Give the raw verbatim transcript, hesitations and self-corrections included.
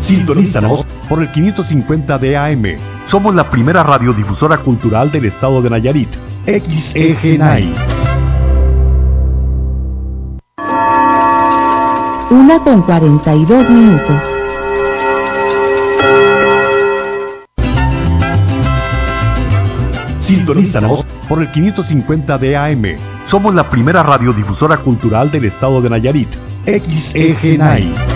Sintonízanos por el quinientos cincuenta de A M. Somos la primera radiodifusora cultural del estado de Nayarit. X E G N A I. Una con cuarenta y dos minutos. Sintonízanos por el quinientos cincuenta de A M. Somos la primera radiodifusora cultural del estado de Nayarit. X E G N A I.